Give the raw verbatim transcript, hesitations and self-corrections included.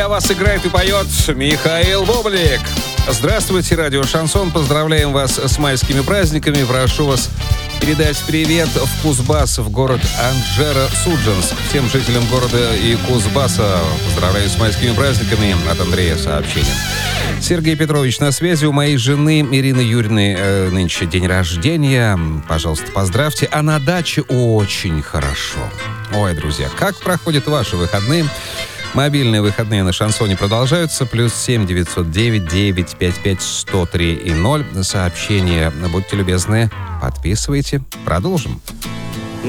Для вас играет и поет Михаил Бублик. Здравствуйте, радио Шансон. Поздравляем вас с майскими праздниками. Прошу вас передать привет в Кузбасс, в город Анжеро-Судженск. Всем жителям города и Кузбасса поздравляю с майскими праздниками. От Андрея сообщение. Сергей Петрович на связи. У моей жены Ирины Юрьевны э, нынче день рождения. Пожалуйста, поздравьте. А на даче очень хорошо. Ой, друзья, как проходят ваши выходные? Мобильные выходные на Шансоне продолжаются. Плюс семь девятьсот девять девять пять пять сто три и ноль. Сообщения, будьте любезны, подписывайте. Продолжим.